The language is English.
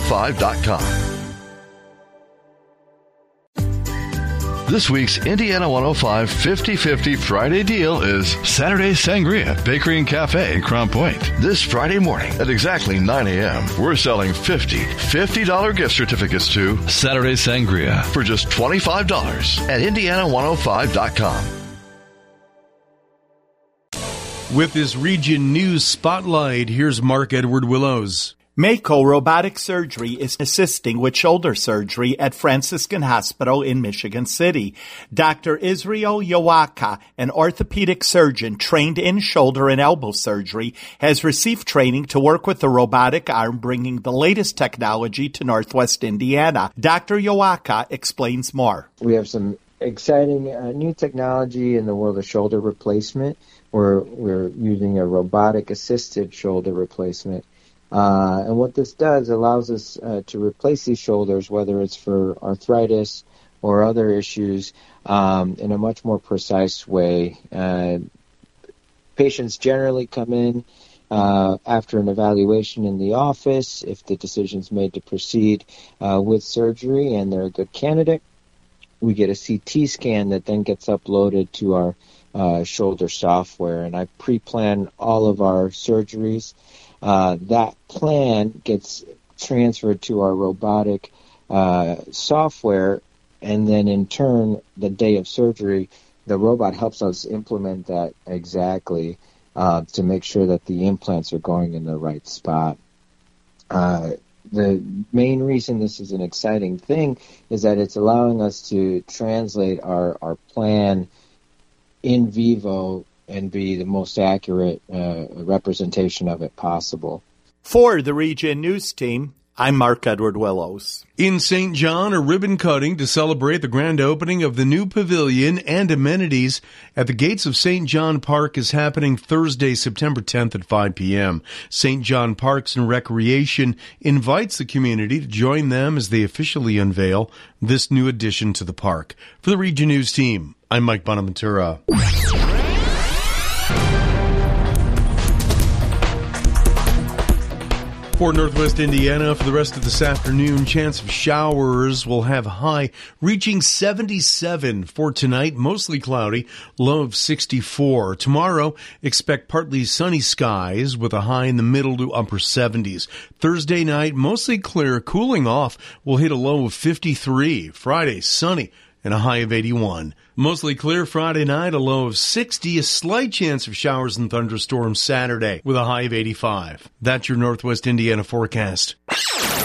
IndianaOne05.com. This week's Indiana 105 50-50 Friday deal is Saturday Sangria Bakery and Cafe in Crown Point. This Friday morning at exactly 9 a.m., we're selling $50 gift certificates to Saturday Sangria for just $25 at IndianaOne05.com. With this region news spotlight, here's Mark Edward Willows. Mako Robotic Surgery is assisting with shoulder surgery at Franciscan Hospital in Michigan City. Dr. Israel Yawaka, an orthopedic surgeon trained in shoulder and elbow surgery, has received training to work with the robotic arm, bringing the latest technology to Northwest Indiana. Dr. Yawaka explains more. We have some exciting new technology in the world of shoulder replacement. We're using a robotic-assisted shoulder replacement. And what this does allows us to replace these shoulders, whether it's for arthritis or other issues, in a much more precise way. Patients generally come in after an evaluation in the office. If the decision's made to proceed with surgery and they're a good candidate, we get a CT scan that then gets uploaded to our shoulder software. And I pre-plan all of our surgeries. That plan gets transferred to our robotic software, and then in turn, the day of surgery, the robot helps us implement that exactly to make sure that the implants are going in the right spot. The main reason this is an exciting thing is that it's allowing us to translate our plan in vivo and be the most accurate representation of it possible. For the Region News Team, I'm Mark Edward Willows. In St. John, a ribbon cutting to celebrate the grand opening of the new pavilion and amenities at the gates of St. John Park is happening Thursday, September 10th at 5 p.m. St. John Parks and Recreation invites the community to join them as they officially unveil this new addition to the park. For the Region News Team, I'm Mike Bonaventura. For Northwest Indiana, for the rest of this afternoon, chance of showers. Will have high reaching 77 for tonight, mostly cloudy, low of 64. Tomorrow, expect partly sunny skies with a high in the middle to upper 70s. Thursday night, mostly clear, cooling off. Will hit a low of 53. Friday, sunny and a high of 81. Mostly clear Friday night, a low of 60, a slight chance of showers and thunderstorms Saturday with a high of 85. That's your Northwest Indiana forecast.